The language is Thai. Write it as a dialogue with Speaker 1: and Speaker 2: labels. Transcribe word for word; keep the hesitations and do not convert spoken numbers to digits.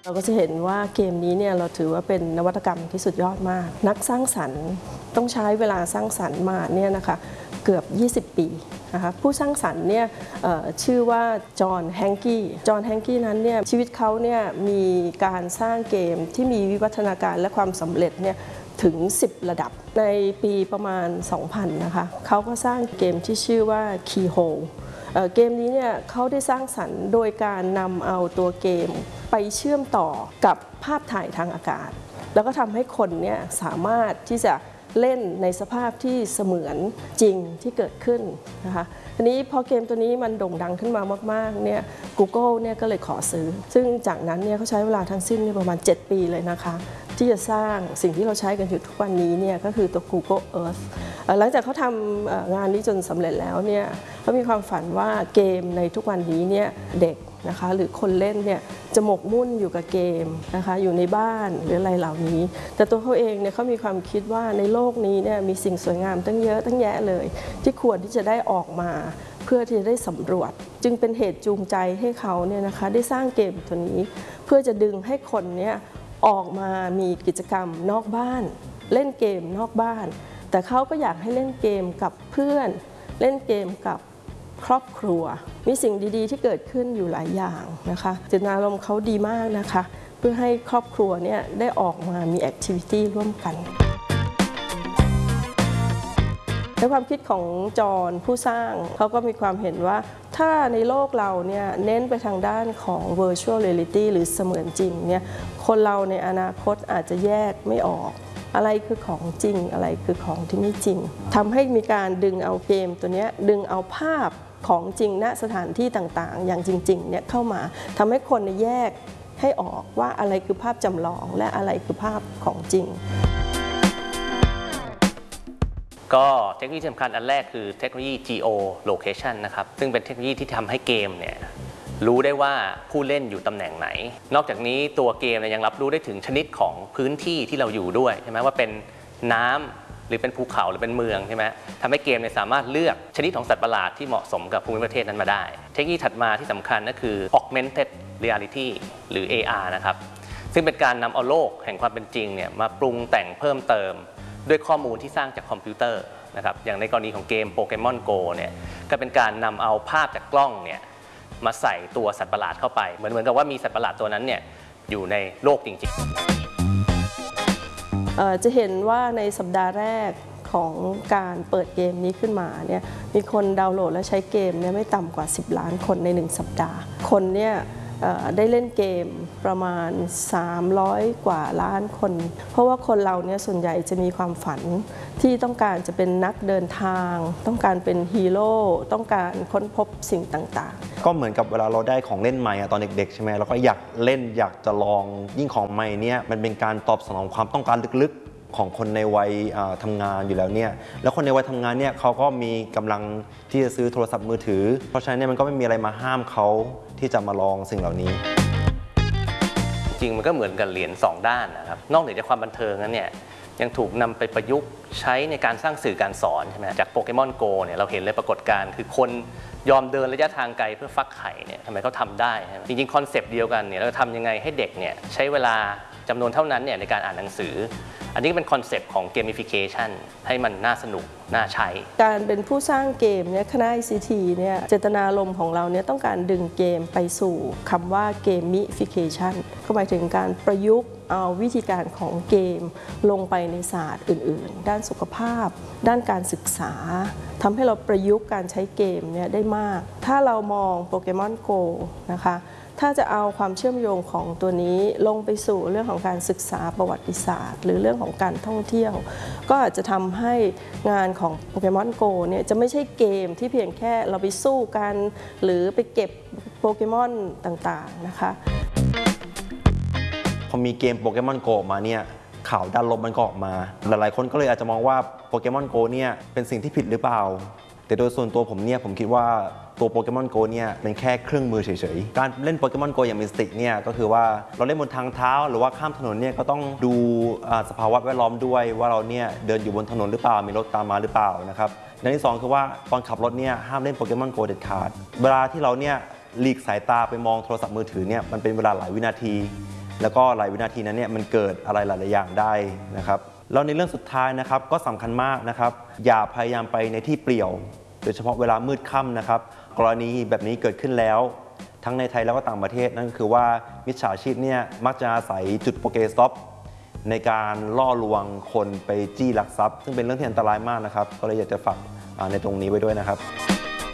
Speaker 1: เราก็จะเห็นว่าเกมนี้เนี่ยเราถือว่าเป็นนวัตกรรมที่สุดยอดมากนักสร้างสรรค์ต้องใช้เวลาสร้างสรรค์มาเนี่ยนะคะเกือบยี่สิบปีนะคะผู้สร้างสรรค์เนี่ยชื่อว่าจอห์นแฮงกี้จอห์นแฮงกี้นั้นเนี่ยชีวิตเขาเนี่ยมีการสร้างเกมที่มีวิวัฒนาการและความสำเร็จเนี่ยถึงสิบระดับในปีประมาณสองพันนะคะเขาก็สร้างเกมที่ชื่อว่า Keyhole เกมนี้เนี่ยเขาได้สร้างสรรค์โดยการนำเอาตัวเกมไปเชื่อมต่อกับภาพถ่ายทางอากาศแล้วก็ทำให้คนเนี่ยสามารถที่จะเล่นในสภาพที่เสมือนจริงที่เกิดขึ้นนะคะทีนี้พอเกมตัวนี้มันโด่งดังขึ้นมามากๆเนี่ย Google เนี่ยก็เลยขอซื้อซึ่งจากนั้นเนี่ยเขาใช้เวลาทั้งสิ้นประมาณเจ็ดปีเลยนะคะที่จะสร้างสิ่งที่เราใช้กันอยู่ทุกวันนี้เนี่ยก็คือตัว Google Earth หลังจากเขาทำงานนี้จนสำเร็จแล้วเนี่ยเขามีความฝันว่าเกมในทุกวันนี้เนี่ยเด็กนะคะหรือคนเล่นเนี่ยจะหมกมุ่นอยู่กับเกมนะคะอยู่ในบ้านหรืออะไรเหล่านี้แต่ตัวเขาเองเนี่ยเขามีความคิดว่าในโลกนี้เนี่ยมีสิ่งสวยงามตั้งเยอะตั้งแยะเลยที่ควรที่จะได้ออกมาเพื่อที่จะได้สำรวจจึงเป็นเหตุจูงใจให้เขาเนี่ยนะคะได้สร้างเกมตัวนี้เพื่อจะดึงให้คนเนี่ยออกมามีกิจกรรมนอกบ้านเล่นเกมนอกบ้านแต่เขาก็อยากให้เล่นเกมกับเพื่อนเล่นเกมกับครอบครัวมีสิ่งดีๆที่เกิดขึ้นอยู่หลายอย่างนะคะเจตนารมณ์เขาดีมากนะคะเพื่อให้ครอบครัวเนี่ยได้ออกมามีแอคทิวิตี้ร่วมกันในความคิดของจอห์นผู้สร้างเขาก็มีความเห็นว่าถ้าในโลกเราเนี่ยเน้นไปทางด้านของ virtual reality หรือเสมือนจริงเนี่ยคนเราในอนาคตอาจจะแยกไม่ออกอะไรคือของจริงอะไรคือของที่ไม่จริงทำให้มีการดึงเอาเกมตัวนี้ดึงเอาภาพของจริงณสถานที่ต่างๆอย่างจริงๆเนี่ยเข้ามาทำให้คนแยกให้ออกว่าอะไรคือภาพจำลองและอะไรคือภาพของจริง
Speaker 2: ก็เทคโนโลยีสำคัญอันแรกคือเทคโนโลยี Geolocation นะครับซึ่งเป็นเทคโนโลยีที่ทำให้เกมเนี่ยรู้ได้ว่าผู้เล่นอยู่ตำแหน่งไหนนอกจากนี้ตัวเกมยังรับรู้ได้ถึงชนิดของพื้นที่ที่เราอยู่ด้วยใช่ไหมว่าเป็นน้ำหรือเป็นภูเขาหรือเป็นเมืองใช่ไหมทำให้เกมเนี่ยสามารถเลือกชนิดของสัตว์ประหลาดที่เหมาะสมกับภูมิประเทศนั้นมาได้เทคโนโลยีถัดมาที่สำคัญก็คือ Augmented Reality หรือ เอ อาร์ นะครับซึ่งเป็นการนำเอาโลกแห่งความเป็นจริงเนี่ยมาปรุงแต่งเพิ่มเติมด้วยข้อมูลที่สร้างจากคอมพิวเตอร์นะครับอย่างในกรณีของเกมโปเกมอนโกเนี่ยก็เป็นการนำเอาภาพจากกล้องเนี่ยมาใส่ตัวสัตว์ประหลาดเข้าไปเหมือนเหมือนกับว่ามีสัตว์ประหลาดตัวนั้นเนี่ยอยู่ในโลกจริง
Speaker 1: ๆจะเห็นว่าในสัปดาห์แรกของการเปิดเกมนี้ขึ้นมาเนี่ยมีคนดาวน์โหลดและใช้เกมเนี่ยไม่ต่ำกว่าสิบล้านคนในหนึ่งสัปดาห์คนเนี่ยได้เล่นเกมประมาณสามร้อยกว่าล้านคนเพราะว่าคนเราเนี่ยส่วนใหญ่จะมีความฝันที่ต้องการจะเป็นนักเดินทางต้องการเป็นฮีโร่ต้องการค้นพบสิ่งต่าง
Speaker 3: ๆก็เหมือนกับเวลาเราได้ของเล่นใหม่ตอนเด็กๆใช่ไหมเราก็อยากเล่นอยากจะลองยิ่งของใหม่เนี่ยมันเป็นการตอบสนองความต้องการลึกๆของคนในวัยทำงานอยู่แล้วเนี่ยแล้วคนในวัยทำงานเนี่ยเขาก็มีกำลังที่จะซื้อโทรศัพท์มือถือเพราะฉะนั้นเนี่ยมันก็ไม่มีอะไรมาห้ามเขาที่จะมาลองสิ่งเหล่านี้
Speaker 2: จริงมันก็เหมือนกับเหรียญสองด้านนะครับนอกเหนือจากความบันเทิงนั้นเนี่ยยังถูกนำไปประยุกต์ใช้ในการสร้างสื่อการสอนใช่ไหมจากโปเกมอนโกเนี่ยเราเห็นเลยปรากฏการณ์คือคนยอมเดินระยะทางไกลเพื่อฟักไข่เนี่ยทำไมเขาทำได้จริงๆคอนเซปต์เดียวกันเนี่ยเราทำยังไงให้เด็กเนี่ยใช้เวลาจำนวนเท่านั้นเนี่ยในการอ่านหนังสืออันนี้เป็นคอนเซปต์ของ gamification ให้มันน่าสนุกน่าใช้
Speaker 1: การเป็นผู้สร้างเกมเนี่ยคณะ ไอ ซี ที เนี่ยเจตนารมณ์ของเราเนี่ยต้องการดึงเกมไปสู่คำว่า gamification ก็หมายถึงการประยุกต์เอาวิธีการของเกมลงไปในศาสตร์อื่นๆด้านสุขภาพด้านการศึกษาทำให้เราประยุกต์การใช้เกมเนี่ยได้มากถ้าเรามองโปเกมอนโกนะคะถ้าจะเอาความเชื่อมโยงของตัวนี้ลงไปสู่เรื่องของการศึกษาประวัติศาสตร์หรือเรื่องของการท่องเที่ยวก็อาจจะทำให้งานของโปเกมอนโกเนี่ยจะไม่ใช่เกมที่เพียงแค่เราไปสู้กันหรือไปเก็บโปเกมอนต่างๆนะคะ
Speaker 3: พอมีเกมโปเกมอนโกมาเนี่ยข่าวด้านลบมันก็ออกมาหลายๆคนก็เลยอาจจะมองว่าโปเกมอนโกเนี่ยเป็นสิ่งที่ผิดหรือเปล่าแต่โดยส่วนตัวผมเนี่ยผมคิดว่าตัวโปเกมอนโกเนี่ยเป็นแค่เครื่องมือเฉยๆการเล่นโปเกมอนโกอย่างมีสติเนี่ยก็คือว่าเราเล่นบนทางเท้าหรือว่าข้ามถนนเนี่ยก็ต้องดูสภาวะแวดล้อมด้วยว่าเราเนี่ยเดินอยู่บนถนนหรือเปล่ามีรถตามมาหรือเปล่านะครับอย่างที่สองคือว่าตอนขับรถเนี่ยห้ามเล่นโปเกมอนโกเด็ดขาดเวลาที่เราเนี่ยหลีกสายตาไปมองโทรศัพท์มือถือเนี่ยมันเป็นเวลาหลายวินาทีแล้วก็หลายวินาทีนั้นเนี่ยมันเกิดอะไรหลายๆอย่างได้นะครับแล้วในเรื่องสุดท้ายนะครับก็สำคัญมากนะครับอย่าพยายามไปในที่เปลี่ยวโดยเฉพาะเวลามืดค่ำนะครับกรณีแบบนี้เกิดขึ้นแล้วทั้งในไทยแล้วก็ต่างประเทศนั่นก็คือว่ามิจฉาชีพเนี่ยมักจะอาศัยจุดโปเกสต็อปในการล่อลวงคนไปจี้ลักทรัพย์ซึ่งเป็นเรื่องที่อันตรายมากนะครับก็เลยอยากจะฝากในตรงนี้ไว้ด้วยนะครับ